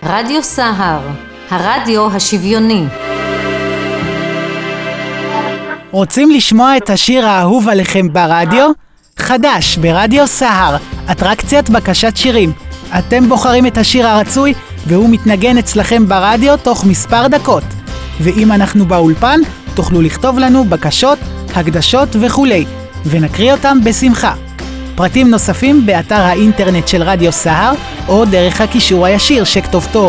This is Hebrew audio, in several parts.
רדיו סהר, הרדיו השוויוני. רוצים לשמוע את השיר האהוב עליכם ברדיו? חדש ברדיו סהר, אטרקציית בקשת שירים. אתם בוחרים את השיר הרצוי והוא מתנגן אצלכם ברדיו תוך מספר דקות. ואם אנחנו באולפן, תוכלו לכתוב לנו בקשות, הקדשות וכולי, ונקריא אותם בשמחה. פרטים נוספים באתר האינטרנט של רדיו סהר, או דרך הקישור הישיר שכתובתו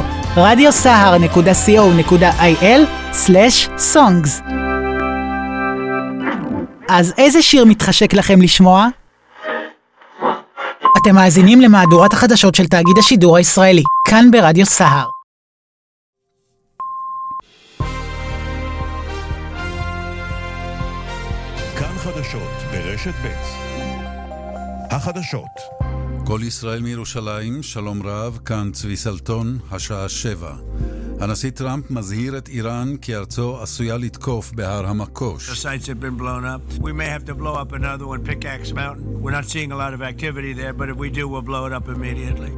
radiosahar.co.il/songs. אז איזה שיר מתחשק לכם לשמוע? אתם מאזינים למהדורת החדשות של תאגיד השידור הישראלי, כאן ברדיו סהר. כאן חדשות ברשת ב'. החדשות. כל ישראל מירושלים, שלום רב, כאן צבי סלטון, השעה 7. הנשיא טראמפ מזהיר את איראן כי ארצו עשויה לתקוף בהר המקוש. The sites have been blown up. We may have to blow up another one, Pickaxe Mountain. We're not seeing a lot of activity there, but if we do, we'll blow it up immediately.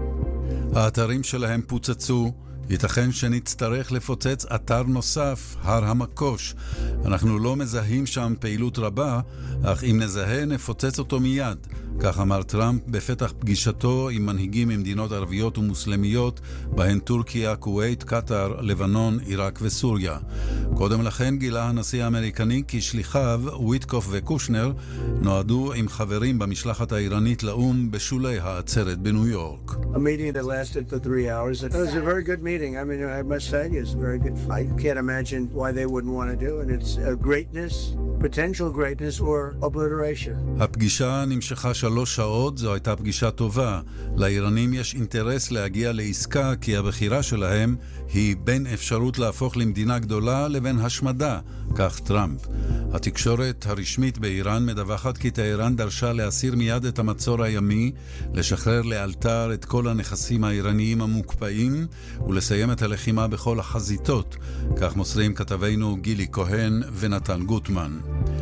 האתרים שלהם פוצצו. ייתכן שנצטרך לפוצץ אתר נוסף, הר המקוש. אנחנו לא מזהים שם פעילות רבה, אך אם נזהה נפוצץ אותו מיד. כך אמר טראמפ בפתח פגישתו עם מנהיגים ממדינות ערביות ומוסלמיות, בהן טורקיה, כווית, קטר, לבנון, עיראק וסוריה. קודם לכן גילה הנשיא האמריקני כי שליחיו, וויטקוף וקושנר, נועדו עם חברים במשלחת האיראנית לאום בשולי העצרת בניו יורק. A meeting that lasted for 3 hours. It was a very good meeting. I mean, I must say, it's a very good fight. Can't imagine why they wouldn't want to do it. It's a greatness, potential greatness or obliteration. הפגישה נמשכה 3 שעות, זו הייתה פגישה טובה. לאיראנים יש אינטרס להגיע לעסקה, כי הבחירה שלהם היא בין אפשרות להפוך למדינה גדולה לבין השמדה, כך טראמפ. התקשורת הרשמית באיראן מדווחת כי טהרן דרשה להסיר מיד את המצור הימי, לשחרר לאלתר את כל הנכסים האיראניים המוקפאים, ולסיים את הלחימה בכל החזיתות, כך מוסרים כתבינו גילי כהן ונתן גוטמן.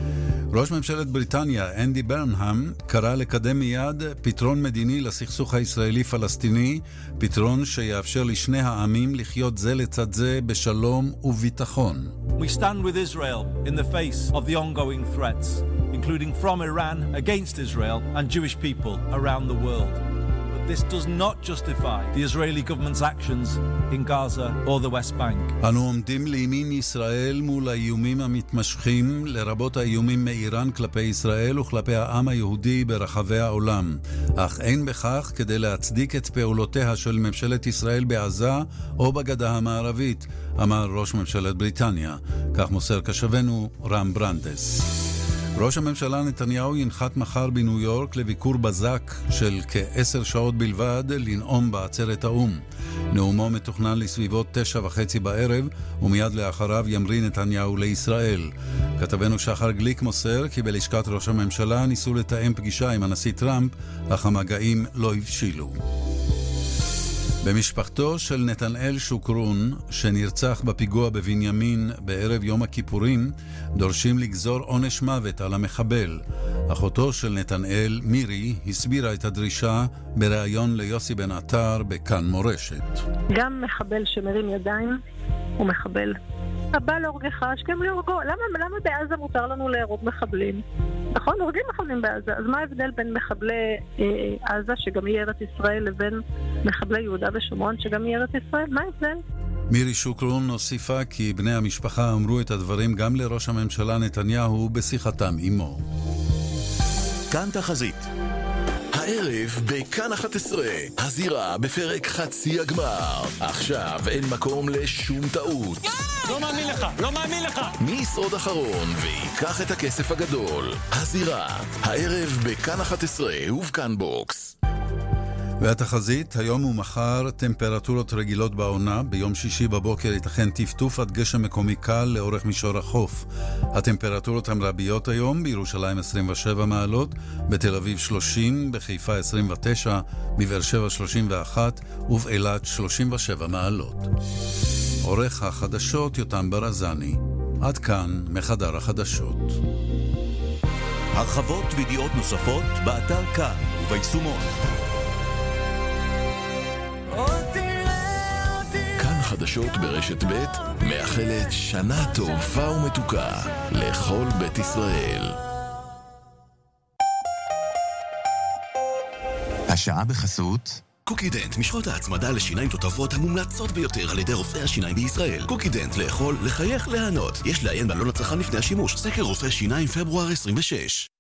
ראש ממשלת בריטניה, אנדי ברנהאם, קרא לקדם מיד פתרון מדיני לסכסוך הישראלי-פלסטיני, פתרון שיאפשר לשני העמים לחיות זה לצד זה בשלום וביטחון. We stand with Israel in the face of the ongoing threats, including from Iran against Israel and Jewish people around the world. This does not justify the Israeli government's actions in Gaza or the West Bank. אנו עומדים לימין ישראל מול האיומים המתמשכים, לרבות האיומים מאיראן כלפי ישראל וכלפי העם היהודי ברחבי העולם. אך אין בכך כדי להצדיק את פעולותיה של ממשלת ישראל בעזה או בגדה המערבית, אמר ראש ממשלת בריטניה. כך מוסר קשבנו רם ברנדס. ראש הממשלה נתניהו ינחת מחר בניו יורק לביקור בזק של כ10 שעות בלבד לנאום בעצרת האום. נאומו מתוכנן לסביבות 9:30 בערב, ומיד לאחריו ימריא נתניהו לישראל. כתבנו שחר גליק מוסר כי בלשכת ראש הממשלה ניסו לתאם פגישה עם הנשיא טראמפ, אך המגעים לא הבשילו. במשפחתו של נתנאל שוקרון, שנרצח בפיגוע בבנימין בערב יום הכיפורים, דורשים לגזור עונש מוות על המחבל. אחותו של נתנאל, מירי, הסבירה את הדרישה בראיון ליוסי בן עטר בכאן מורשת. גם מחבל שמרים ידיים הוא מחבל. הבא להורגך, שגם להורגו. למה בעזה מותר לנו להרוג מחבלים? נכון, הורגים מחבלים בעזה. אז מה ההבדל בין מחבלי עזה, שגם היא ארץ ישראל, לבין מחבלי יהודה ושומרון, שגם היא ארץ ישראל? מה ההבדל? מירי שוקרון הוסיפה כי בני המשפחה אמרו את הדברים גם לראש הממשלה נתניהו בשיחתם עמו. כאן תחזית. הערב בכאן 11, הזירה בפרק חצי הגמר. עכשיו אין מקום לשום טעות. לא מאמין לך, לא מאמין לך. מי ישרוד אחרון ויקח את הכסף הגדול? הזירה, הערב בכאן 11 ובכאן בוקס. והתחזית, היום ומחר טמפרטורות רגילות בעונה, ביום שישי בבוקר ייתכן טפטוף עד גשם מקומי קל לאורך מישור החוף. הטמפרטורות המרביות היום, בירושלים 27 מעלות, בתל אביב 30, בחיפה 29, בבאר שבע 31 ובאילת 37 מעלות. עורך החדשות יותם ברזני. עד כאן מחדר החדשות. הרחבות וידיעות נוספות באתר כאן וביישומון. עוד תראה החדשות ברשת ב' מאחלת שנה טובה ומתוקה לכל בית ישראל. השעה בחסות קוקידנט, משחות ההצמדה לשיניים תותבות המומלצות ביותר על ידי רופאי השיניים בישראל. קוקידנט, לאכול, לחייך, להנות. יש לעיין בעלון הצרכן לפני השימוש. סקר רופא שיניים פברואר 26.